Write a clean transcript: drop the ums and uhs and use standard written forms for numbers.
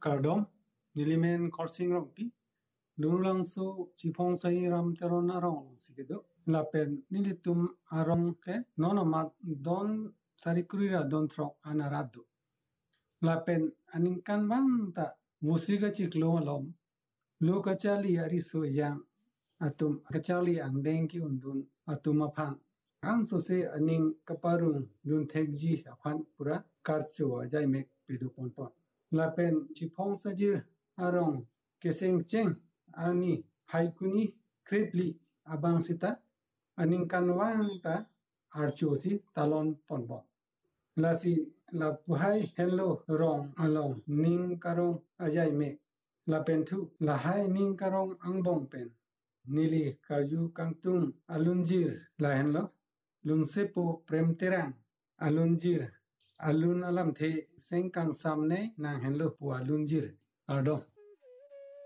Cardom, Nilimen Corsing Rompi, Lulang Su Chipong Sai Ram Teron Arong Sigido, Lapen Nilitum Arong Ke, Nonomat Don Sarikurira Don Tro Anarado. Lapen Aninkan Bang Ta Musiga Chiklo Alom, Lu Kachali Arisu Yang, Atum Kachali Ang Denki Undun, Atumapang. Ang sose aning kaparung dun thekji afan pura karcho ajai mek pidu ponpon. Lapen chipong sajir arong keseng cheng ani haikuni kripli abang sita aning kanwang ta archo si talon ponpon. Lasi la puhai hello rong along ning karong ajai mek. Lapen tu lahai ning karong angbong pen. Nili karju kangtung alunjir lahen lo. Lunsepo prem terang alunjir alun alam the sengkang samne nang henlo pu alunjir ardom